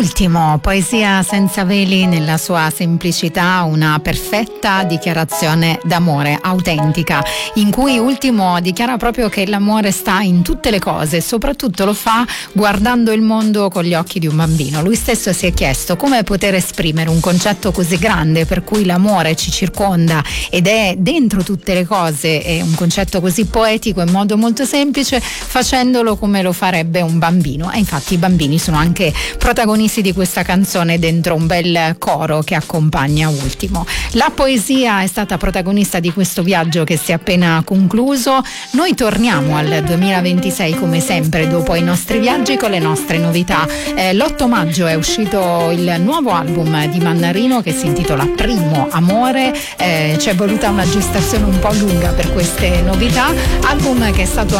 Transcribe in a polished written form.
Ultimo, poesia senza veli nella sua semplicità, una perfetta dichiarazione d'amore, autentica, in cui Ultimo dichiara proprio che l'amore sta in tutte le cose e soprattutto lo fa guardando il mondo con gli occhi di un bambino. Lui stesso si è chiesto come poter esprimere un concetto così grande per cui l'amore ci circonda ed è dentro tutte le cose, è un concetto così poetico in modo molto semplice, facendolo come lo farebbe un bambino. E infatti i bambini sono anche protagonisti di questa canzone dentro un bel coro che accompagna Ultimo. La poesia è stata protagonista di questo viaggio che si è appena concluso. Noi torniamo al 2026 come sempre dopo i nostri viaggi con le nostre novità. L'8 maggio è uscito il nuovo album di Mannarino che si intitola Primo Amore. C'è voluta una gestazione un po' lunga per queste novità, album che è stato